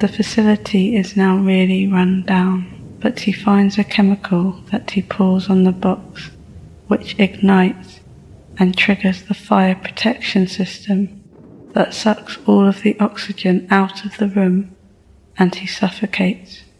The facility is now really run down, but he finds a chemical that he pours on the box, which ignites and triggers the fire protection system that sucks all of the oxygen out of the room, and he suffocates.